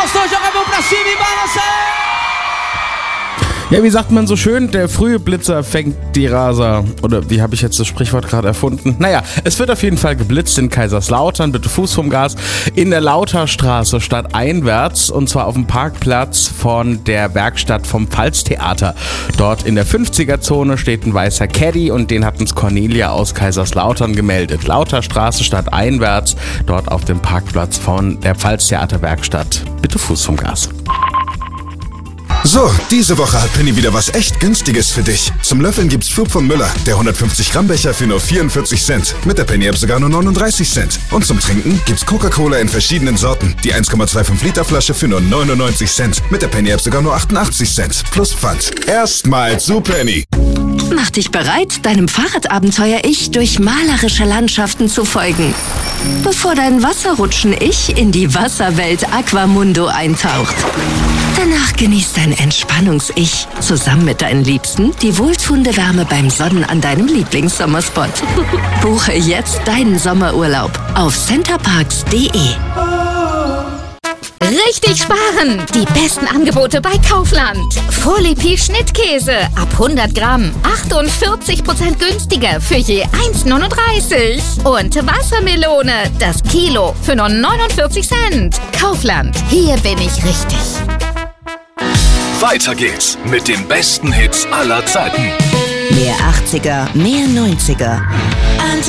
gostou, joga a mão pra cima e balança! Ja, wie sagt man so schön, der frühe Blitzer fängt die Raser. Oder wie habe ich jetzt das Sprichwort gerade erfunden? Naja, es wird auf jeden Fall geblitzt in Kaiserslautern, bitte Fuß vom Gas, in der Lauterstraße stadteinwärts und zwar auf dem Parkplatz von der Werkstatt vom Pfalztheater. Dort in der 50er-Zone steht ein weißer Caddy und den hat uns Cornelia aus Kaiserslautern gemeldet. Lauterstraße stadteinwärts, dort auf dem Parkplatz von der Pfalztheaterwerkstatt. Bitte Fuß vom Gas. So, diese Woche hat Penny wieder was echt Günstiges für dich. Zum Löffeln gibt's Flug von Müller, der 150 Gramm Becher für nur 44 Cent. Mit der Penny App sogar nur 39 Cent. Und zum Trinken gibt's Coca-Cola in verschiedenen Sorten. Die 1,25 Liter Flasche für nur 99 Cent. Mit der Penny App sogar nur 88 Cent. Plus Pfand. Erstmal zu Penny. Mach dich bereit, deinem Fahrradabenteuer-Ich durch malerische Landschaften zu folgen. Bevor dein Wasserrutschen-Ich in die Wasserwelt Aquamundo eintaucht. Danach genießt dein Entspannungs-Ich zusammen mit deinen Liebsten die wohltuende Wärme beim Sonnen an deinem Lieblingssommerspot. Buche jetzt deinen Sommerurlaub auf centerparks.de. Richtig sparen! Die besten Angebote bei Kaufland. Folie Schnittkäse ab 100 Gramm 48% günstiger für je 1,39. Und Wassermelone, das Kilo für nur 49 Cent. Kaufland, hier bin ich richtig. Weiter geht's mit den besten Hits aller Zeiten. Mehr 80er, mehr 90er.